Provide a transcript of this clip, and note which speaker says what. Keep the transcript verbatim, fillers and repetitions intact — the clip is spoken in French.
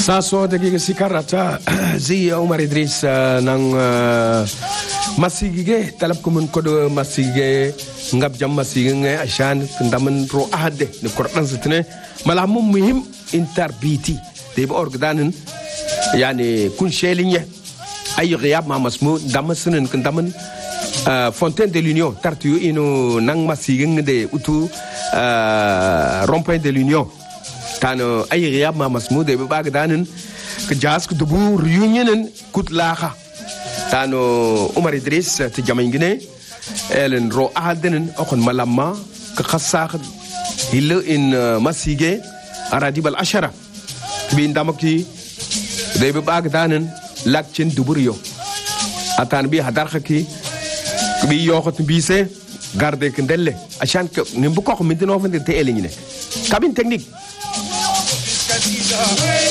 Speaker 1: Saso dagiga si karata zi Umar Idris nang masigige talab ko mun ko do masigige ngab jam masigige ngai ashan ndaman ro ahade ne kordan zitne malamu muhim intarbiti de orgdanen yani kun shelinye ay riyab ma masmu damasnen kan daman fontaine de l'union tartu ino nang masigige de utu rond-point de l'union tano ay riyab ma masmu de bagdanen ke jas ku dubu reunionen kut laha tano Umar Idris te jamangine elen ro ahadenen okon malama ke khassa hilo in masige aradi bal ashara bi ndamaki de bagdanen lakcin duburiyo atan bi hadar khaki bi yoxot bi se garde ke ndelle achan ke nimbu ko ko midino fande te elingine cabine technique